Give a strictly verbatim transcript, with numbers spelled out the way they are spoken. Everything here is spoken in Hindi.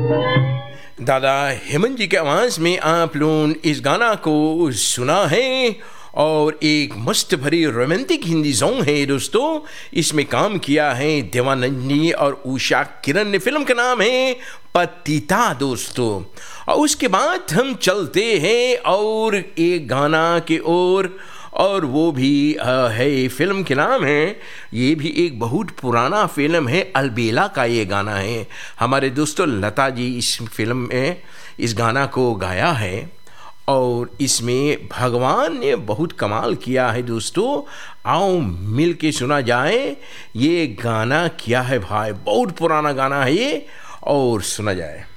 दादा हेमंत जी के आवाज़ में आप लोग इस गाना को सुना है और एक मस्त भरी रोमांटिक हिंदी सॉन्ग है दोस्तों। इसमें काम किया है देवानंदी और उषा किरण ने। फिल्म का नाम है पतिता दोस्तों। और उसके बाद हम चलते हैं और एक गाना के ओर, और वो भी है, फिल्म के नाम है, ये भी एक बहुत पुराना फिल्म है, अलबेला का ये गाना है। हमारे दोस्तों लता जी इस फिल्म में इस गाना को गाया है और इसमें भगवान ने बहुत कमाल किया है दोस्तों। आओ मिल के सुना जाए ये गाना। क्या है भाई, बहुत पुराना गाना है ये, और सुना जाए।